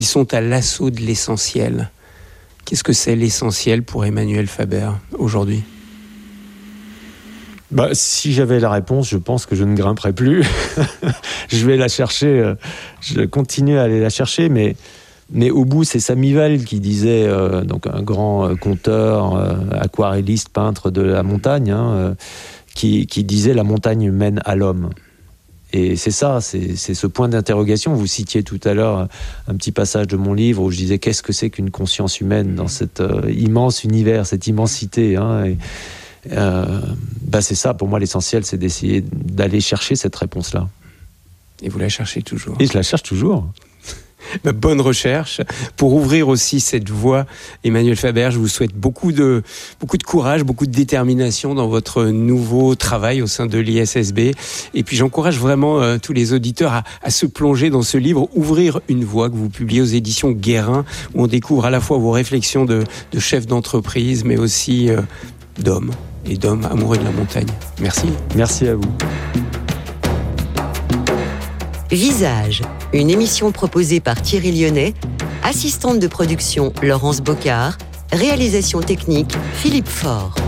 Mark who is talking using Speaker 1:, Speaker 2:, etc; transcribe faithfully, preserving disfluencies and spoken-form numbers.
Speaker 1: Ils sont à l'assaut de l'essentiel. Qu'est-ce que c'est l'essentiel pour Emmanuel Faber aujourd'hui ?
Speaker 2: Bah, si j'avais la réponse, je pense que je ne grimperais plus. Je vais la chercher, je continue à aller la chercher, mais, mais au bout, c'est Samival qui disait, euh, donc un grand conteur, euh, aquarelliste, peintre de la montagne, hein, euh, qui, qui disait « La montagne mène à l'homme ». Et c'est ça, c'est, c'est ce point d'interrogation. Vous citiez tout à l'heure un petit passage de mon livre où je disais qu'est-ce que c'est qu'une conscience humaine dans cet euh, immense univers, cette immensité. Hein, et, euh, bah c'est ça, pour moi, l'essentiel, c'est d'essayer d'aller chercher cette réponse-là.
Speaker 1: Et vous la cherchez toujours.
Speaker 2: Et je la cherche toujours.
Speaker 1: Bah, bonne recherche. Pour ouvrir aussi cette voie, Emmanuel Faber, je vous souhaite beaucoup de, beaucoup de courage, beaucoup de détermination dans votre nouveau travail au sein de l'I S S B. Et puis j'encourage vraiment euh, tous les auditeurs à, à se plonger dans ce livre, Ouvrir une voie, que vous publiez aux éditions Guérin, où on découvre à la fois vos réflexions de, de chef d'entreprise, mais aussi euh, d'homme et d'homme amoureux de la montagne. Merci.
Speaker 2: Merci à vous.
Speaker 3: Visage, une émission proposée par Thierry Lyonnais, assistante de production Laurence Bocard, réalisation technique Philippe Faure.